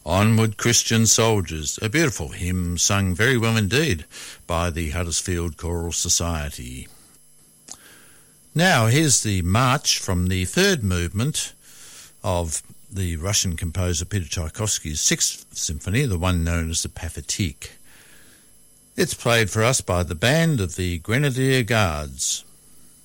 Onward Christian Soldiers, a beautiful hymn sung very well indeed by the Huddersfield Choral Society. Now here's the march from the third movement of the Russian composer Peter Tchaikovsky's Sixth Symphony, the one known as the Pathétique. It's played for us by the band of the Grenadier Guards.